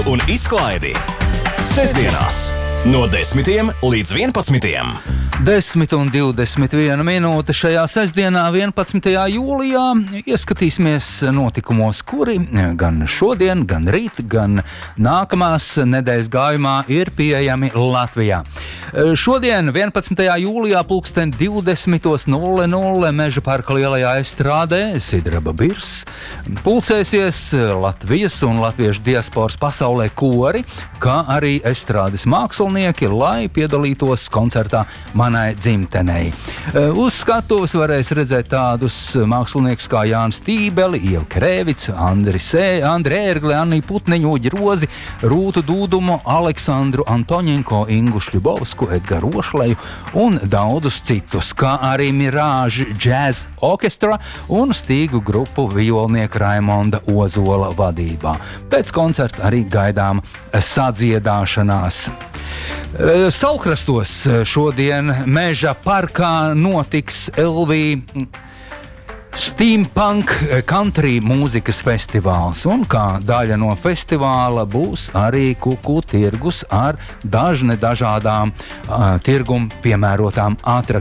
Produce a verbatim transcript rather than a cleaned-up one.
un izklaidi sestdienās no desmitiem līdz vienpadsmitiem. Desmit un divdesmit viena minūte šajā sestdienā, vienpadsmitajā jūlijā, ieskatīsimies notikumos, kuri gan šodien, gan rīt, gan nākamās nedēļas gājumā ir pieejami Latvijā. Šodien, vienpadsmitajā jūlijā, pulksten divdesmit nulle nulle Meža parka lielajā estrādē Sidraba birs pulcēsies Latvijas un latviešu diasporas pasaulē kori, kā arī estrādes mākslinieki, lai piedalītos koncertā Manai dzimtenei. Uz skatuves varēs redzēt tādus māksliniekus kā Jānis Tībeli, Ieva Krēvics, Andri Sē, Andri Ērgli, Anniju Putniņu, Uģi Rozi, Rūtu Dūdumu, Aleksandru Antoņinko, Ingu Šļubovsku, Edgaru Ošleju un daudzus citus, kā arī Mirāžu Jazz Orchestra un stīgu grupu violnieku Raimonda Ozola vadībā. Pēc koncerta arī gaidām sadziedāšanās. Salkrastos šodien Meža parkā notiks L V Steampunk Country mūzikas festivāls, un kā daļa no festivāla būs arī kuku tirgus ar dažne dažādām uh, tirgum piemērotām atrakcijām.